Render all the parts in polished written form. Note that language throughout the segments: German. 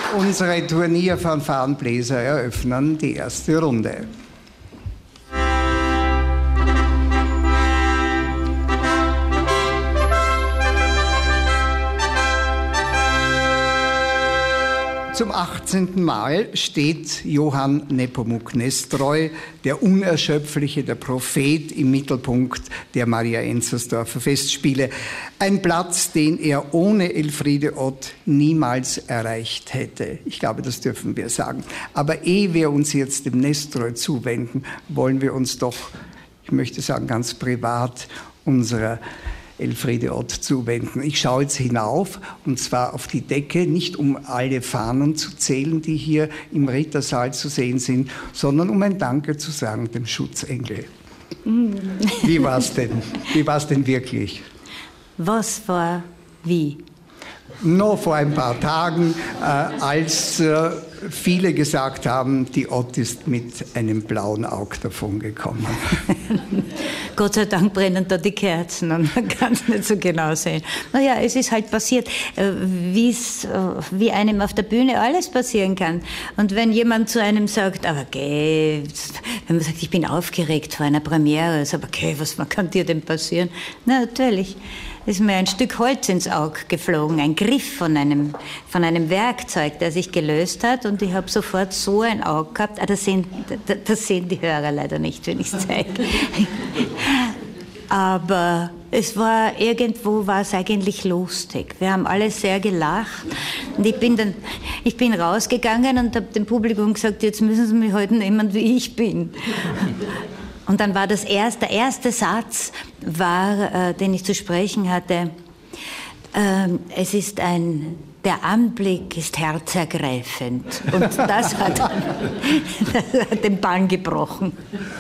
Unsere Turnierfanfarenbläser eröffnen die erste Runde. Zum 18. Mal steht Johann Nepomuk Nestroy, der Unerschöpfliche, der Prophet, im Mittelpunkt der Maria-Enzersdorfer Festspiele. Ein Platz, den er ohne Elfriede Ott niemals erreicht hätte. Ich glaube, das dürfen wir sagen. Aber ehe wir uns jetzt dem Nestroy zuwenden, wollen wir uns doch, ich möchte sagen ganz privat, unserer Elfriede Ott zuwenden. Ich schaue jetzt hinauf, und zwar auf die Decke, nicht um alle Fahnen zu zählen, die hier im Rittersaal zu sehen sind, sondern um ein Danke zu sagen dem Schutzengel. Wie war es denn? Wie war es denn wirklich? Was war wie? Noch vor ein paar Tagen, als viele gesagt haben, die Ott ist mit einem blauen Auge davongekommen. Gott sei Dank brennen da die Kerzen und man kann es nicht so genau sehen. Naja, es ist halt passiert, wie einem auf der Bühne alles passieren kann. Und wenn jemand zu einem sagt, aber geh, wenn man sagt, ich bin aufgeregt vor einer Premiere, also, aber geh, was kann dir denn passieren? Na, natürlich. Ist mir ein Stück Holz ins Auge geflogen, ein Griff von einem Werkzeug, der sich gelöst hat, und ich habe sofort so ein Auge gehabt. Das sehen die Hörer leider nicht, wenn ich es zeige. Aber irgendwo war es eigentlich lustig. Wir haben alle sehr gelacht. Und ich bin rausgegangen und habe dem Publikum gesagt, jetzt müssen Sie mich heute nehmen, wie ich bin. Und dann war der erste Satz, den ich zu sprechen hatte, der Anblick ist herzergreifend. Und das hat den Bann gebrochen.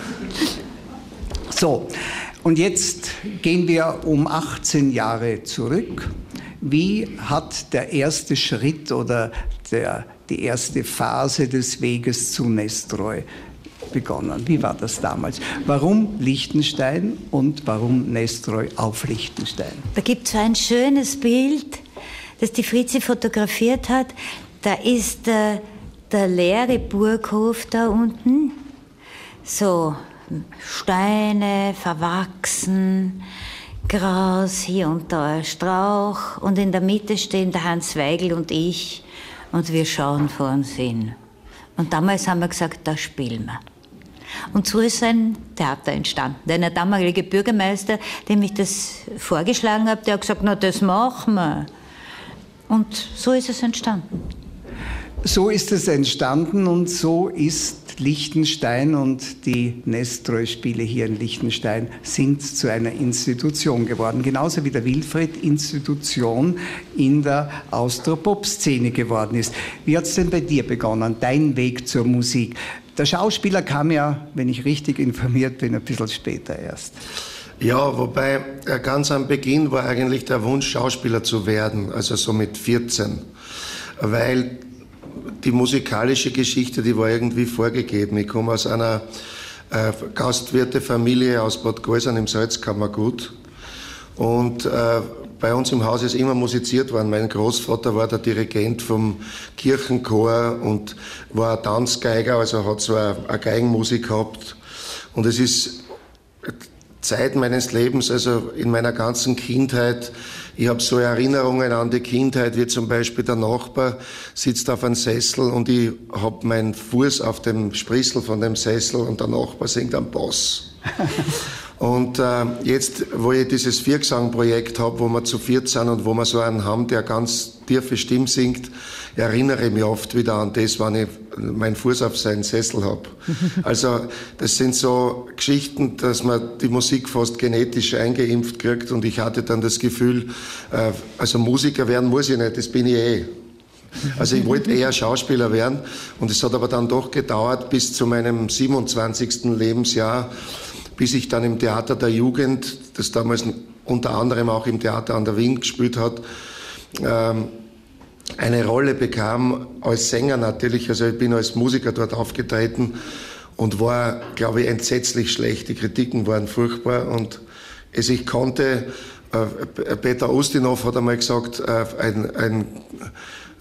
So, und jetzt gehen wir um 18 Jahre zurück. Wie hat der erste Schritt oder die erste Phase des Weges zu Nestroy begonnen? Wie war das damals? Warum Liechtenstein und warum Nestroy auf Liechtenstein? Da gibt es so ein schönes Bild, das die Fritzi fotografiert hat. Da ist der leere Burghof da unten. So Steine, verwachsen, Gras, hier und da ein Strauch. Und in der Mitte stehen der Hans Weigel und ich und wir schauen vor uns hin. Und damals haben wir gesagt, da spielen wir. Und so ist ein Theater entstanden. Der damalige Bürgermeister, dem ich das vorgeschlagen habe, der hat gesagt, na, das machen wir. Und so ist es entstanden. So ist es entstanden und so ist Liechtenstein und die Nestroy-Spiele hier in Liechtenstein sind zu einer Institution geworden. Genauso wie der Wilfried Institution in der Austropop-Szene geworden ist. Wie hat es denn bei dir begonnen, dein Weg zur Musik? Der Schauspieler kam ja, wenn ich richtig informiert bin, ein bisschen später erst. Ja, wobei ganz am Beginn war eigentlich der Wunsch, Schauspieler zu werden, also so mit 14. Weil die musikalische Geschichte, die war irgendwie vorgegeben. Ich komme aus einer Gastwirtefamilie aus Bad Gausern im Salzkammergut. Und bei uns im Haus ist immer musiziert worden. Mein Großvater war der Dirigent vom Kirchenchor und war Tanzgeiger, also hat so eine Geigenmusik gehabt. Und es ist Zeit meines Lebens, also in meiner ganzen Kindheit, ich habe so Erinnerungen an die Kindheit, wie zum Beispiel der Nachbar sitzt auf einem Sessel und ich habe meinen Fuß auf dem Sprissel von dem Sessel und der Nachbar singt am Bass. Und jetzt, wo ich dieses Viergesang-Projekt habe, wo wir zu viert sind und wo wir so einen haben, der ganz tiefe Stimme singt, erinnere ich mich oft wieder an das, wenn ich meinen Fuß auf seinen Sessel habe. Also das sind so Geschichten, dass man die Musik fast genetisch eingeimpft kriegt und ich hatte dann das Gefühl, also Musiker werden muss ich nicht, das bin ich eh. Also ich wollte eher Schauspieler werden und es hat aber dann doch gedauert bis zu meinem 27. Lebensjahr, bis ich dann im Theater der Jugend, das damals unter anderem auch im Theater an der Wien gespielt hat, eine Rolle bekam, als Sänger natürlich, also ich bin als Musiker dort aufgetreten und war, glaube ich, entsetzlich schlecht. Die Kritiken waren furchtbar und ich konnte, Peter Ustinov hat einmal gesagt, ein